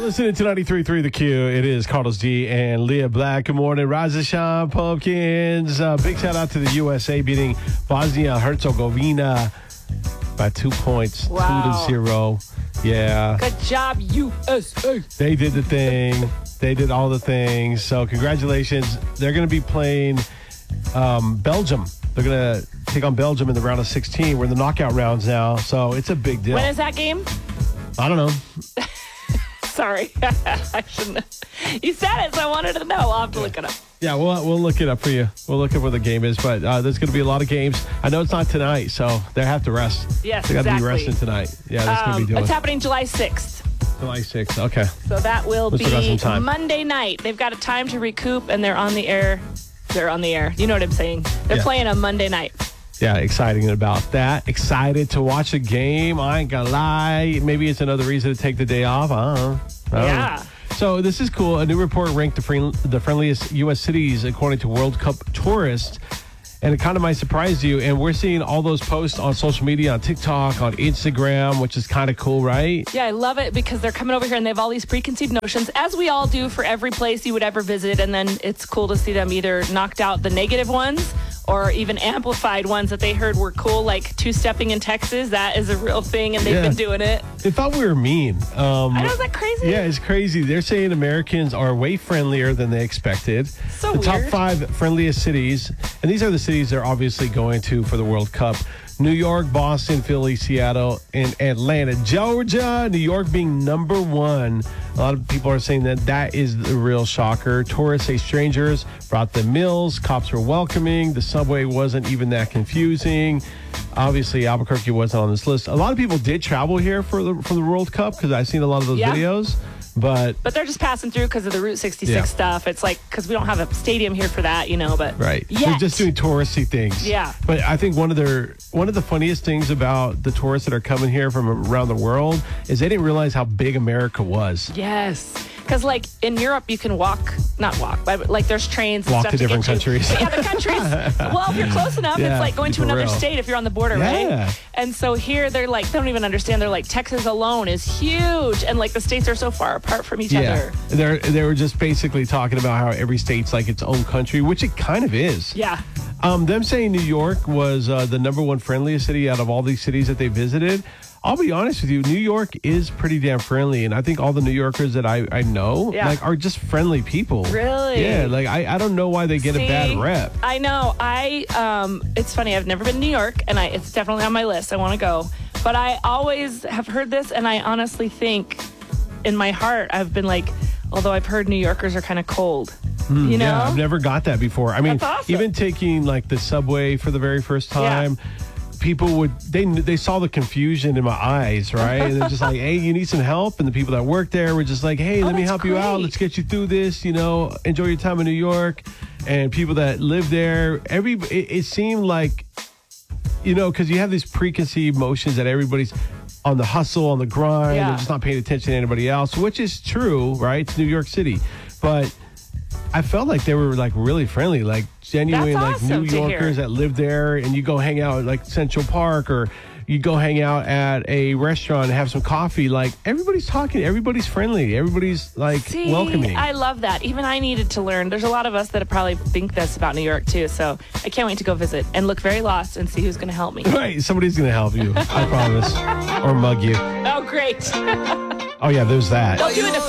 Listening to 93.3 The Q. It is Carlos D and Leah Black. Good morning. Razashan Pumpkins. Big shout out to the USA beating Bosnia-Herzegovina by 2 points, Wow. 2-0. Yeah. Good job, USA. They did the thing. They did all the things. So congratulations. They're going to be playing Belgium. They're going to take on Belgium in the round of 16. We're in the knockout rounds now. So it's a big deal. When is that game? I don't know. Sorry. I shouldn't. You said it, so I wanted to know. I'll have to look it up. Yeah, we'll look it up for you. We'll look at where the game is, but there's going to be a lot of games. I know it's not tonight, so they have to rest. Yes, they got to exactly. be resting tonight. Yeah, that's going to be doing. It's happening July 6th. July 6th. Okay. So that will Still got some be time. Monday night. They've got a time to recoup, and they're on the air. They're on the air. You know what I'm saying? They're playing on Monday night. Yeah, exciting about that. Excited to watch the game. I ain't gonna lie. Maybe it's another reason to take the day off. I don't know. Yeah. So this is cool. A new report ranked the friendliest U.S. cities according to World Cup tourists. And it kind of might surprise you. And we're seeing all those posts on social media, on TikTok, on Instagram, which is kind of cool, right? Yeah, I love it because they're coming over here and they have all these preconceived notions, as we all do for every place you would ever visit. And then it's cool to see them either knocked out the negative ones or even amplified ones that they heard were cool, like two-stepping in Texas. That is a real thing, and they've been doing it. They thought we were mean. I know, is that crazy? Yeah, it's crazy. They're saying Americans are way friendlier than they expected. So the top weird. 5 friendliest cities, and these are the cities they're obviously going to for the World Cup. New York, Boston, Philly, Seattle, and Atlanta. Georgia, New York being number 1. A lot of people are saying that is the real shocker. Tourists say strangers brought them meals. Cops were welcoming. The subway wasn't even that confusing. Obviously, Albuquerque wasn't on this list. A lot of people did travel here for the World Cup because I've seen a lot of those videos. But they're just passing through because of the Route 66 stuff. It's like, because we don't have a stadium here for that, but right. Yet. They're just doing touristy things. Yeah. But I think one of the funniest things about the tourists that are coming here from around the world is they didn't realize how big America was. Yes. Because, like, in Europe, you can not walk, but, like, there's trains and Walk stuff to different get you. countries. But, yeah, the countries. Well, if you're close enough, Yeah, it's like going to for another real. state if you're on the border, Yeah. right? And so here, they're like, they don't even understand. They're like, Texas alone is huge. And, like, the states are so far apart from each other. They were just basically talking about how every state's like its own country, which it kind of is. Yeah. Them saying New York was the number 1 friendliest city out of all these cities that they visited. I'll be honest with you, New York is pretty damn friendly, and I think all the New Yorkers that I know are just friendly people. Really? Yeah, like I don't know why they get a bad rep. I know. It's funny. I've never been to New York, and it's definitely on my list. I want to go, but I always have heard this, and I honestly think, in my heart, I've been like, although I've heard New Yorkers are kind of cold. You know? Yeah, I've never got that before. I mean, That's awesome. even taking like the subway for the very first time. People they saw the confusion in my eyes, right? And they're just like, hey, you need some help? And the people that work there were just like, hey, let me that's help you out. great. Let's get you through this, enjoy your time in New York. And people that live there, it seemed like, because you have these preconceived notions that everybody's on the hustle, on the grind, and just not paying attention to anybody else, which is true, right? It's New York City. But I felt like they were like really friendly, like genuine, That's like awesome New to hear. Yorkers that live there, and you go hang out at like Central Park, or you go hang out at a restaurant and have some coffee. Like everybody's talking, everybody's friendly, everybody's like welcoming. I love that. Even I needed to learn. There's a lot of us that probably think this about New York too. So I can't wait to go visit and look very lost and see who's going to help me. Right, somebody's gonna help you, I promise, or mug you. Oh, great. Oh yeah, there's that. Don't do it.